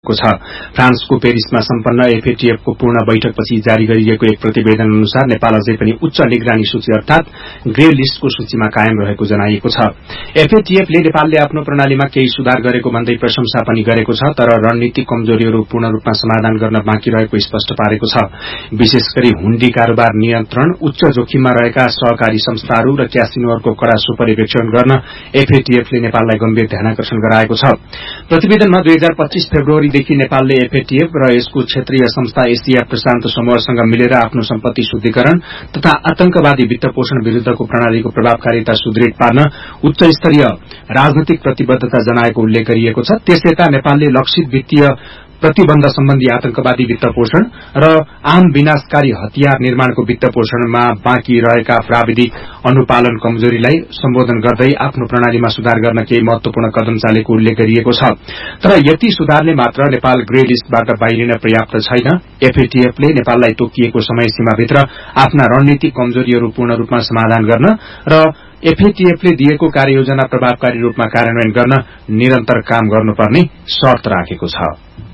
छ। फ्रान्सको पेरिसमा सम्पन्न FATF को पूर्ण बैठकपछि जारी गरिएको एक प्रतिवेदन अनुसार नेपाल अझै पनि उच्च निगरानी सूची अर्थात ग्रे लिस्टको सूचीमा कायम रहेको जनाइएको छ। FATF ले नेपालले आफ्नो प्रणालीमा केही सुधार गरेको भन्दै प्रशंसा पनि गरेको छ, तर रणनीतिक कमजोरीहरू पूर्ण रूपमा समाधान गर्न बाँकी रहेको स्पष्ट पारेको छ। विशेष गरी हुण्डी कारोबार नियन्त्रण, उच्च जोखिममा रहेका सहकारी संस्थाहरू र क्यासिनोहरूको कड़ा सुपरिवेक्षण गर्न FATF ले नेपाललाई गम्भीर ध्यानाकर्षण गराएको छ। प्रतिवेदनमा 2025 फेब्रुअरीदेखि नेपालले FATF र यसको क्षेत्रीय संस्था एसिया प्रशान्त समूहसँग मिलेर आफ्नो सम्पत्ति शुद्धिकरण तथा आतंकवादी वित्तपोषण विरूद्धको प्रणालीको प्रभावकारिता सुदृढ़ पार्न उच्च स्तरीय राजनैतिक प्रतिबद्धता जनाएको उल्लेख गरिएको छ। त्यसयता नेपालले लक्षित वित्तीय प्रतिबन्ध सम्बन्धी आतंकवादी वित्तपोषण र आम विनाशकारी हतियार निर्माणको वित्तपोषणमा बाँकी रहेका प्राविधिक अनुपालन कमजोरीलाई सम्बोधन गर्दै आफ्नो प्रणालीमा सुधार गर्न केही महत्वपूर्ण कदम चालेको उल्लेख गरिएको छ। तर यति सुधारले मात्र नेपाल ग्रे लिस्टबाट बाहिरिन पर्याप्त छैन। FATF ले नेपाललाई तोकिएको समय सीमाभित्र आफ्ना रणनीतिक कमजोरीहरू पूर्ण रूपमा समाधान गर्न र FATF ले दिएको कार्ययोजना प्रभावकारी रूपमा कार्यान्वयन गर्न निरन्तर काम गर्नुपर्ने शर्त राखेको छ।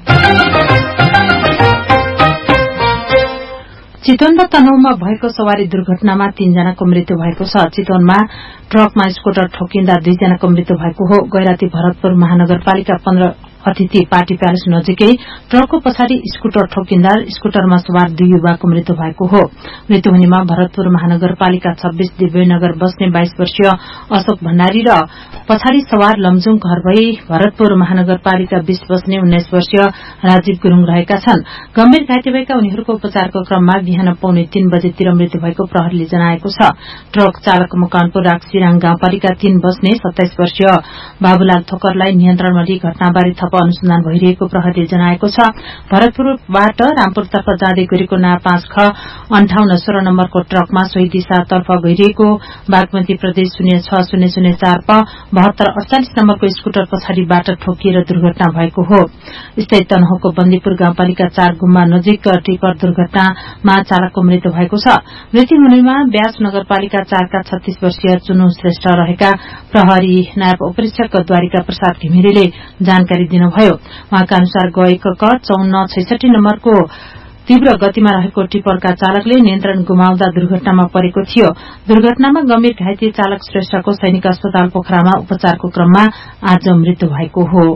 चितवन र तनहुँमा भएको सवारी दुर्घटनामा 3 जनाको मृत्यु भएको छ। चितवनमा ट्रकमा स्कुटर ठोकिँदा 2 जनाको मृत्यु भएको हो। गैराती भरतपुर महानगरपालिका 15 अतिथि पार्टी प्यालेस नजिकै ट्रकको पछाडि स्कुटर ठोकिँदा स्कुटरमा सवार 2 युवाको मृत्यु भएको हो। मृत्यु हुनेमा भरतपुर महानगरपालिका 26 दिव्यनगर बस्ने 22 वर्षीय अशोक भण्डारी र पछाडि सवार लमजुङ घर भई भरतपुर महानगरपालिका 20 बस्ने 19 वर्षीय राजीव गुरूङ रहेका छन्। गम्भीर घाइते भएका उनीहरूको उपचारको क्रममा बिहान 2:45 बजेतिर मृत्यु भएको प्रहरीले जनाएको छ। ट्रक चालक मकवानपुर राक्सिराङ गाउँपालिका 3 बस्ने 27 वर्षीय बाबुलाल थोकरलाई नियन्त्रणमा लिई घटनाबारे थप अनुसन्धान भइरहेको प्रहरीले जनाएको छ। भरतपुरबाट रामपुरतर्फ जाँदै गरेको ना 5ख 5816 नम्बरको ट्रकमा सोही दिशातर्फ गइरहेको बागमती प्रदेश 060004 प 7248 नम्बरको स्कुटर पछाडिबाट ठोकिएर दुर्घटना भएको हो। यस्तै तनहुँको बन्दीपुर गाउँपालिका 4 गुम्बा नजिक टिपर दुर्घटनामा चालकको मृत्यु भएको छ। मृत्यु हुनेमा ब्यास नगरपालिका 4 का 36 वर्षीय चुनु श्रेष्ठ रहेका प्रहरी नायब उपरीक्षक द्वारिका प्रसाद घिमिरेले जानकारी दिनुभयो। उहाँका अनुसार गएको क 5466 नम्बरको तीव्र गतिमा रहेको टिपरका चालकले नियन्त्रण गुमाउँदा दुर्घटनामा परेको थियो। दुर्घटनामा गम्भीर घाइते चालक श्रेष्ठको सैनिक अस्पताल पोखरामा उपचारको क्रममा आज मृत्यु भएको हो।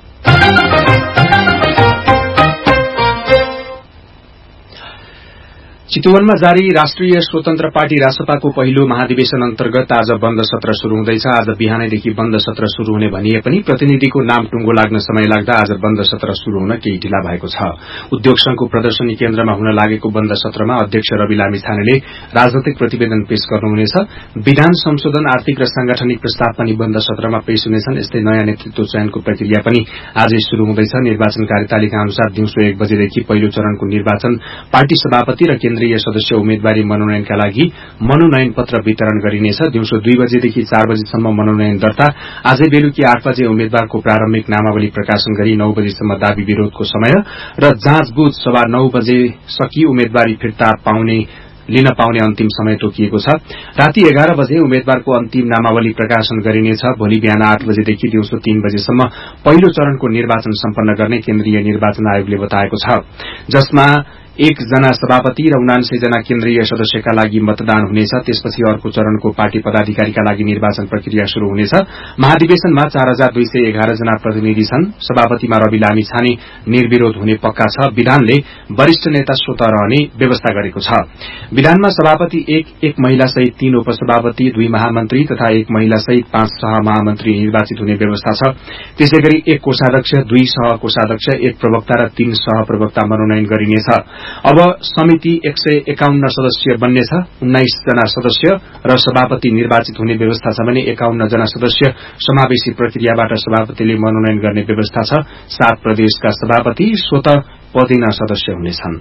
चितवनमा जारी राष्ट्रिय स्वतन्त्र पार्टी रासपाको पहिलो महाधिवेशन अन्तर्गत आज बन्द सत्र शुरू हुँदैछ। आज बिहानैदेखि बन्द सत्र शुरू हुने भनिए पनि प्रतिनिधिको नाम टुंगो लाग्न समय लाग्दा आज बन्द सत्र शुरू हुन केही ढिला भएको छ। उद्योग संघको प्रदर्शनी केन्द्रमा हुन लागेको बन्द सत्रमा अध्यक्ष रवि लामिछानेले राजनैतिक प्रतिवेदन पेश गर्नुहुनेछ। विधान संशोधन, आर्थिक र सांगठनिक प्रस्ताव पनि बन्द सत्रमा पेश हुनेछन्। यस्तै नयाँ नेतृत्व चयनको प्रक्रिया पनि आजै शुरू हुँदैछ। निर्वाचन कार्यतालिका अनुसार दिउँसो 1 बजेदेखि पहिलो चरणको निर्वाचन, पार्टी सभापति र केन्द्रीय सदस्य उम्मेदवारी मनोनयनका लागि मनोनयन पत्र वितरण गरिनेछ। दिउँसो 2 बजेदेखि 4 बजेसम्म मनोनयन दर्ता, आजै बेलुकी 8 बजे उम्मेद्वारको प्रारम्भिक नामावली प्रकाशन गरी 9 बजेसम्म दावी विरोधको समय र जाँचबुझ सभा 9 बजे सकी उम्मेदवारी फिर्ता लिन पाउने अन्तिम समय तोकिएको छ। राति 11 बजे उम्मेद्वारको अन्तिम नामावली प्रकाशन गरिनेछ। भोलि बिहान 8 बजेदेखि दिउँसो 3 बजेसम्म पहिलो चरणको निर्वाचन सम्पन्न गर्ने केन्द्रीय निर्वाचन आयोगले बताएको छ, जसमा 1 जना सभापति र 79 जना केन्द्रीय सदस्यका लागि मतदान हुनेछ। त्यसपछि अर्को चरणको पार्टी पदाधिकारीका लागि निर्वाचन प्रक्रिया शुरू हुनेछ। महाधिवेशनमा 4211 जना प्रतिनिधि छन्। सभापतिमा रवि लामिछाने निर्विरोध हुने पक्का छ। विधानले वरिष्ठ नेता स्वतः रहने व्यवस्था गरेको छ। विधानमा सभापति 1 महिला सहित 3 उपसभापति, 2 महामन्त्री तथा 1 महिला सहित 5 सहमहामन्त्री निर्वाचित हुने व्यवस्था छ। त्यसैगरी 1 कोषाध्यक्ष, 2 सहकोषाध्यक्ष, 1 प्रवक्ता र 3 सहप्रवक्ता मनोनयन गरिनेछ। अब समिति 151 सदस्य बन्नेछ। 19 जना सदस्य र सभापति निर्वाचित हुने व्यवस्था छ भने 51 जना सदस्य समावेशी प्रक्रियाबाट सभापतिले मनोनयन गर्ने व्यवस्था छ। 7 प्रदेशका सभापति स्वतः पदेन सदस्य हुनेछन्।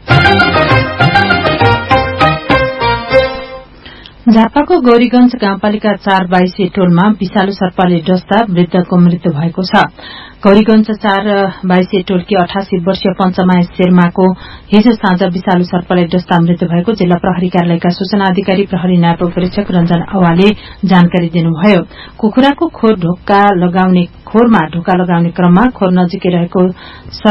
झापाको गौरीगंज गाउँपालिका 4 22 टोलमा विषालु सर्पले डस्दा वृद्धको मृत्यु भएको छ। गौरीगंज 4 22 टोलकी 88 वर्षीय पञ्चमाया शेर्माको हिजो साँझ विषालु सर्पले डस्दा मृत्यु भएको जिल्ला प्रहरी कार्यालयका सूचना अधिकारी प्रहरी नायब उपरीक्षक रञ्जन अवाले जानकारी दिनुभयो। कुखुराको खोरमा ढोका लगाउने क्रममा खोर नजिकै रहेको